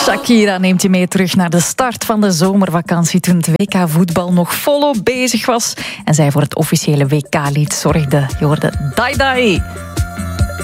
Shakira neemt je mee terug naar de start van de zomervakantie toen het WK-voetbal nog volop bezig was en zij voor het officiële WK-lied zorgde. Je hoorde Dai Dai.